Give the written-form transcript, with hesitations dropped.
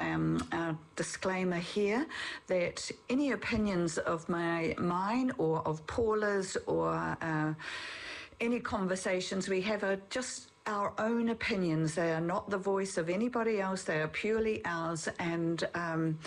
a disclaimer here that any opinions of mine or of Paula's or any conversations we have are just our own opinions. They are not the voice of anybody else. They are purely ours, and